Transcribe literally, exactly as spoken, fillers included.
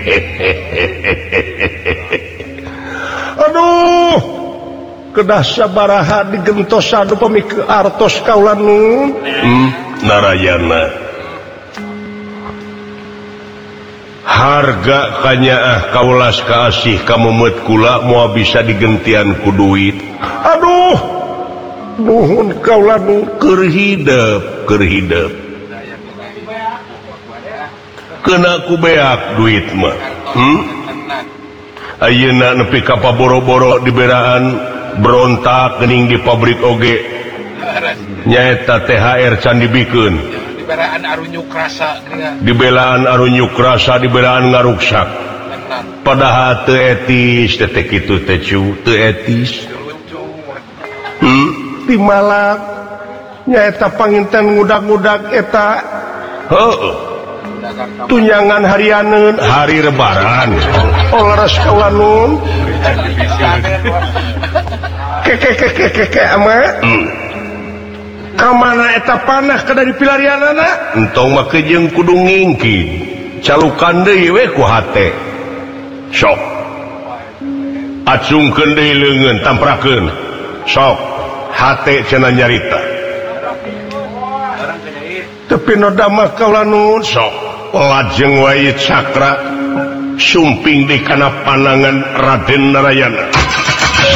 Aduh kedah sabaraha digentos anu pamikeun artos kaula nun hmm, Narayana harga kanyaah kaulas kaasih kamu meut kula moal bisa digentian ku duit. Aduh nuhun kaula nu keur hideup keur hideup kena ku beak duit mah hmm? Ayeuna nepi ka paboro-boro diberaan berontak geuning di pabrik oge nyaeta T H R can dibikeun dibelaan arunyuk rasa dibelaan arunyuk rasa dibelaan ngaruksak padahal teu etis teh kitu teh cu teu etis hmm? Di Malang nyaeta panginten ngudag-ngudag eta heuh tunjangan harianeun hari lebaran oleres kaula nun keke keke keke ama kamana eta panah kada dipilarianana entong mah kejeung kudu ngingki calukan deui we ku hate sok acungkeun deui leungeun tamprakeun sok hate cenah nyarita tapi noda mah kaula nun sok lajeng wae cakra sumping di kana panangan Raden Narayana.